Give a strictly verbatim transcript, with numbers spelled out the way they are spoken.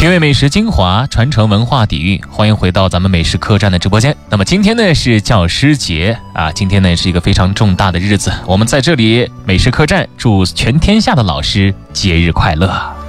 品味美食精华，传承文化底蕴，欢迎回到咱们美食客栈的直播间。那么今天呢是教师节啊，今天呢是一个非常重大的日子，我们在这里美食客栈祝全天下的老师节日快乐。